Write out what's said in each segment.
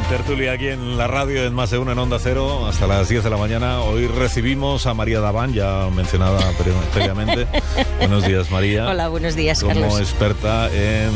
Tertulia aquí en la radio, en Más de Uno, en Onda Cero, hasta las 10 de la mañana. Hoy recibimos a María Daván, ya mencionada previamente. Buenos días, María. Hola, buenos días, como Carlos. Como experta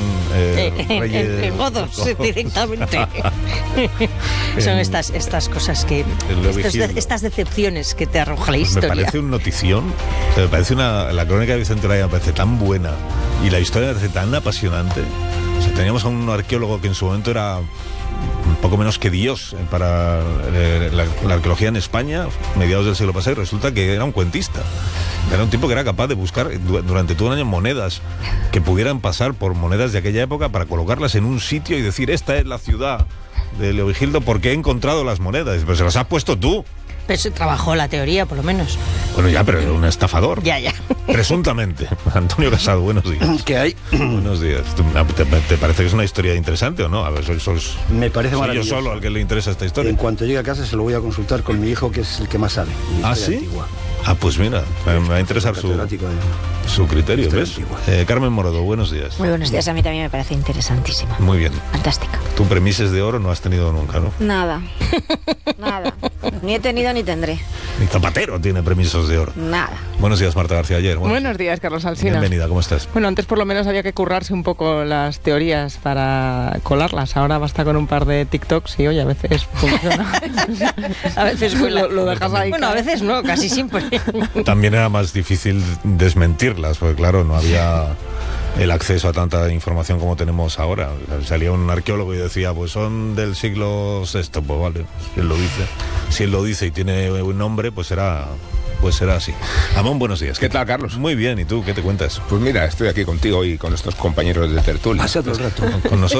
en godos, directamente. Son estas cosas que... Estas decepciones que te arroja la historia. Me parece una notición, me parece la crónica de Vicente Olaya me parece tan buena y la historia me parece tan apasionante. O sea, teníamos a un arqueólogo que en su momento era un poco menos que Dios para la arqueología en España, mediados del siglo pasado, y resulta que era un cuentista. Era un tipo que era capaz de buscar durante todo un año monedas que pudieran pasar por monedas de aquella época para colocarlas en un sitio y decir, esta es la ciudad de Leovigildo porque he encontrado las monedas. Pero se las has puesto tú. Pero se trabajó la teoría, por lo menos. Bueno, ya, pero era un estafador. Ya. Presuntamente. Antonio Casado, buenos días. ¿Qué hay? Buenos días. ¿Te parece que es una historia interesante o no? A ver, me parece soy maravilloso. yo solo al que le interesa esta historia. En cuanto llegue a casa se lo voy a consultar con mi hijo, que es el que más sabe. ¿Ah, sí? Antigua. Ah, pues mira, me va a interesar su criterio, ¿ves? Carmen Morodo, buenos días. Muy buenos días, a mí también me parece interesantísima. Muy bien. Fantástica. Tú premises de oro no has tenido nunca, ¿no? Nada. Ni he tenido ni tendré. Ni Zapatero tiene premisos de oro. Nada. Buenos días, Marta García Ayer. Buenos días, Carlos Alsina. Bienvenida, ¿cómo estás? Bueno, antes por lo menos había que currarse un poco las teorías para colarlas. Ahora basta con un par de TikToks y, oye, a veces funciona. A veces lo dejas ahí. Bueno, a veces no, casi siempre. También era más difícil desmentirlas, porque claro, no había el acceso a tanta información como tenemos ahora. Salía un arqueólogo y decía, pues son del siglo VI, pues vale, si él lo dice. Si él lo dice y tiene un nombre, pues será así. Amón, buenos días. ¿Qué tal, Carlos? Muy bien, ¿y tú qué te cuentas? Pues mira, estoy aquí contigo y con nuestros compañeros de tertulia. Pasa todo el rato. Con nosotros.